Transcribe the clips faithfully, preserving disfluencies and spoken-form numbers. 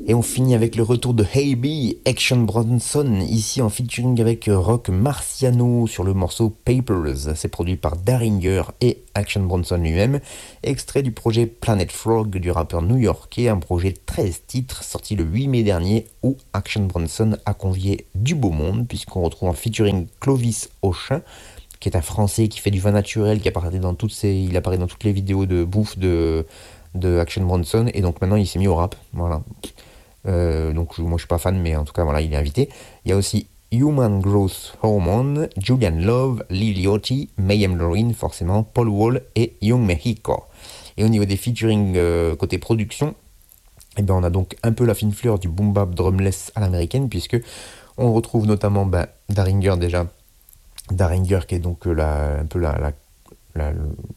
Et on finit avec le retour de Hey B, Action Bronson, ici en featuring avec Rock Marciano sur le morceau Papers. C'est produit par Daringer et Action Bronson lui-même, extrait du projet Planet Frog du rappeur new-yorkais, un projet de treize titres sorti le huit mai dernier où Action Bronson a convié du beau monde puisqu'on retrouve en featuring Clovis Auchin, qui est un Français qui fait du vin naturel, qui apparaît dans toutes ses, il apparaît dans toutes les vidéos de bouffe de, de Action Bronson, et donc maintenant il s'est mis au rap, voilà. Euh, donc moi je suis pas fan, mais en tout cas voilà, il est invité. Il y a aussi Human Growth Hormone, Julian Love, Lil Yachty, Mayhem Lauren forcément, Paul Wall et Young Mexico. Et au niveau des featuring euh, côté production, eh ben on a donc un peu la fine fleur du boom bap drumless à l'américaine, puisque on retrouve notamment ben, Daringer déjà, Daringer qui est donc euh, la, un peu la, la, la,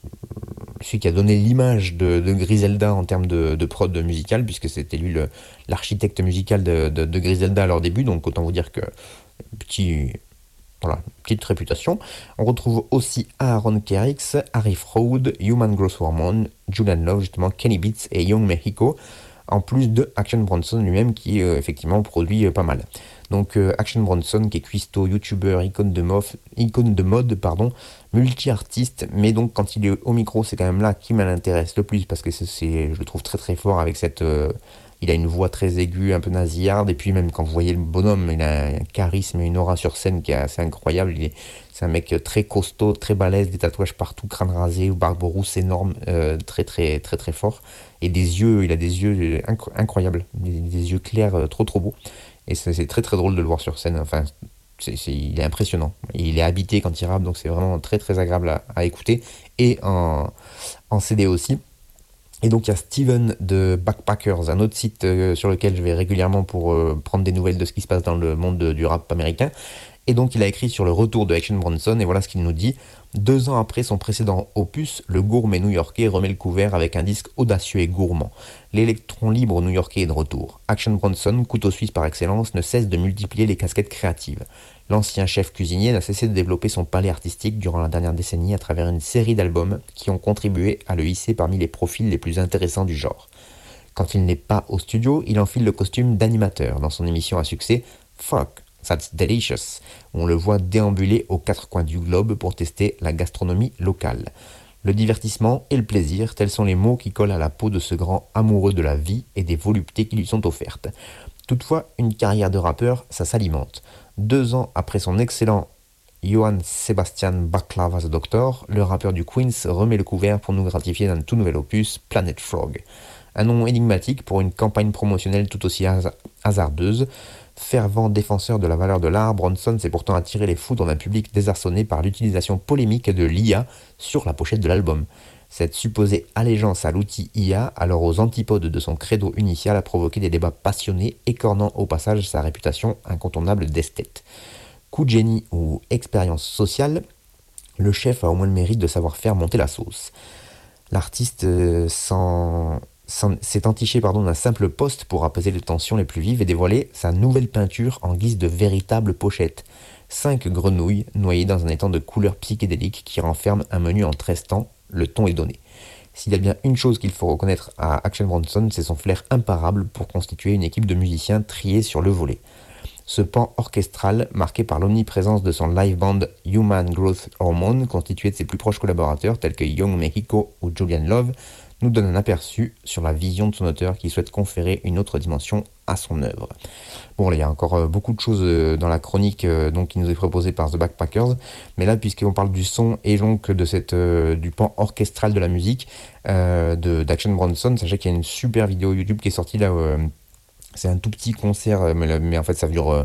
celui qui a donné l'image de, de Griselda en termes de, de prod musical, puisque c'était lui le- l'architecte musical de, de- de Griselda à leur début, donc autant vous dire que petit, voilà, petite réputation. On retrouve aussi Aaron Kerrix, Harry Fraud, Human Growth Hormone, Julian Love, justement, Kenny Beats et Young Mexico, en plus de Action Bronson lui-même qui euh, effectivement produit euh, pas mal. Donc euh, Action Bronson qui est cuistot, youtubeur, icône de, mof- icône de mode, pardon, multi-artiste, mais donc quand il est au micro, c'est quand même là qui m'intéresse le plus parce que c'est, c'est- je le trouve très très fort avec cette... euh, il a une voix très aiguë, un peu nasillarde, et puis même quand vous voyez le bonhomme, il a un charisme et une aura sur scène qui est assez incroyable. Il est, c'est un mec très costaud, très balèze, des tatouages partout, crâne rasé, barbe rousse énorme, euh, très très très très fort. Et des yeux, il a des yeux incro- incroyables, des, des yeux clairs, euh, trop trop beaux. Et c'est c'est très très drôle de le voir sur scène. Enfin, c'est, c'est- il est impressionnant. Et il est habité quand il rappe, donc c'est vraiment très très agréable à, à écouter. Et en, en C D aussi. Et donc il y a Steven de Backpackers, un autre site euh, sur lequel je vais régulièrement pour euh, prendre des nouvelles de ce qui se passe dans le monde de- du rap américain. Et donc il a écrit sur le retour de Action Bronson, et voilà ce qu'il nous dit. Deux ans après son précédent opus, le gourmet new-yorkais remet le couvert avec un disque audacieux et gourmand. L'électron libre new-yorkais est de retour. Action Bronson, couteau suisse par excellence, ne cesse de multiplier les casquettes créatives. L'ancien chef cuisinier n'a cessé de développer son palais artistique durant la dernière décennie à travers une série d'albums qui ont contribué à le hisser parmi les profils les plus intéressants du genre. Quand il n'est pas au studio, il enfile le costume d'animateur dans son émission à succès Fuck, That's Delicious, où on le voit déambuler aux quatre coins du globe pour tester la gastronomie locale. Le divertissement et le plaisir, tels sont les mots qui collent à la peau de ce grand amoureux de la vie et des voluptés qui lui sont offertes. Toutefois, une carrière de rappeur, ça s'alimente. Deux ans après son excellent Johann Sebastian Backlava the Doctor, le rappeur du Queens remet le couvert pour nous gratifier d'un tout nouvel opus, Planet Frog. Un nom énigmatique pour une campagne promotionnelle tout aussi hasa- hasardeuse. Fervent défenseur de la valeur de l'art, Bronson s'est pourtant attiré les foudres d'un public désarçonné par l'utilisation polémique de l'I A sur la pochette de l'album. Cette supposée allégeance à l'outil I A, alors aux antipodes de son credo initial, a provoqué des débats passionnés, écornant au passage sa réputation incontournable d'esthète. Coup de génie ou expérience sociale, le chef a au moins le mérite de savoir faire monter la sauce. L'artiste euh, s'en- s'en- s'est entiché pardon, d'un simple poste pour apaiser les tensions les plus vives et dévoiler sa nouvelle peinture en guise de véritable pochette. Cinq grenouilles noyées dans un étang de couleurs psychédéliques qui renferment un menu en treize temps, le ton est donné. S'il y a bien une chose qu'il faut reconnaître à Action Bronson, c'est son flair imparable pour constituer une équipe de musiciens triés sur le volet. Ce pan orchestral, marqué par l'omniprésence de son live band Human Growth Hormone, constitué de ses plus proches collaborateurs tels que Young Mexico ou Julian Love, nous donne un aperçu sur la vision de son auteur qui souhaite conférer une autre dimension à son œuvre. Bon, là, il y a encore euh, beaucoup de choses euh, dans la chronique euh, donc, qui nous est proposée par The Backpackers, mais là, puisqu'on parle du son et donc de cette, euh, du pan orchestral de la musique euh, de, d'Action Bronson, sachez qu'il y a une super vidéo YouTube qui est sortie là. Euh, c'est un tout petit concert, euh, mais, mais en fait ça dure euh,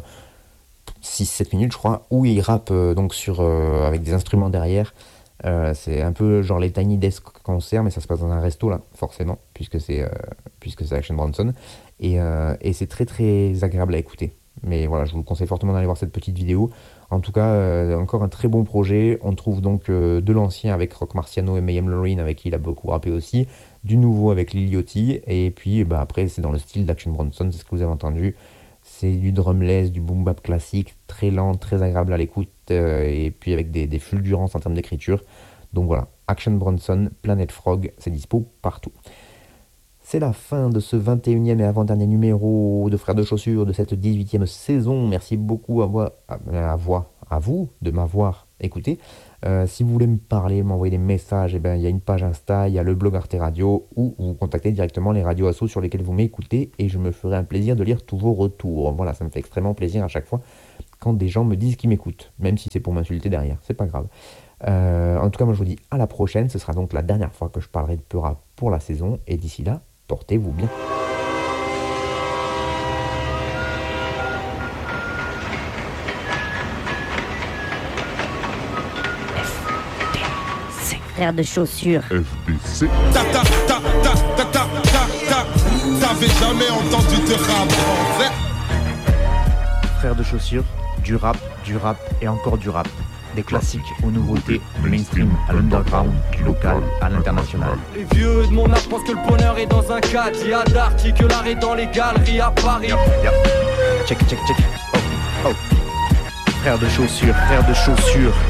six sept minutes, je crois, où il rappe euh, donc sur, euh, avec des instruments derrière. Euh, c'est un peu genre les Tiny Desk concerts, mais ça se passe dans un resto là, forcément, puisque c'est euh, puisque c'est Action Bronson. Et, euh, et c'est très très agréable à écouter. Mais voilà, je vous conseille fortement d'aller voir cette petite vidéo. En tout cas, euh, encore un très bon projet. On trouve donc euh, de l'ancien avec Rock Marciano et Mayhem Lauren, avec qui il a beaucoup rappé aussi. Du nouveau avec Lil Yachty. Et puis bah, après, c'est dans le style d'Action Bronson, c'est ce que vous avez entendu. C'est du drumless, du boom bap classique, très lent, très agréable à l'écoute, euh, et puis avec des, des fulgurances en termes d'écriture. Donc voilà, Action Bronson, Planet Frog, c'est dispo partout. C'est la fin de ce vingt et unième et avant-dernier numéro de Frères de Chaussures de cette dix-huitième saison. Merci beaucoup à, voi- à, à, voi- à vous de m'avoir écouté. Euh, si vous voulez me parler, m'envoyer des messages, eh ben, il y a une page Insta, il y a le blog Arte Radio, ou vous contactez directement les radios assos sur lesquelles vous m'écoutez et je me ferai un plaisir de lire tous vos retours. Voilà, ça me fait extrêmement plaisir à chaque fois quand des gens me disent qu'ils m'écoutent, même si c'est pour m'insulter derrière, c'est pas grave. Euh, en tout cas, moi je vous dis à la prochaine, ce sera donc la dernière fois que je parlerai de Peura pour la saison, et d'ici là, portez-vous bien. Frères de chaussures. F D C. Ta ta ta ta ta ta ta ta. T'avais jamais entendu de rap français? Frères de chaussures, du rap, du rap et encore du rap. Des classiques aux nouveautés, du mainstream à l'underground, du local à l'international. Les vieux de mon âge pensent que le bonheur est dans un cadre. Il y a d'Arty que l'art est dans les galeries à Paris. Yep, yep. Check, check, check. Oh, oh. Frères de chaussures, frères de chaussures.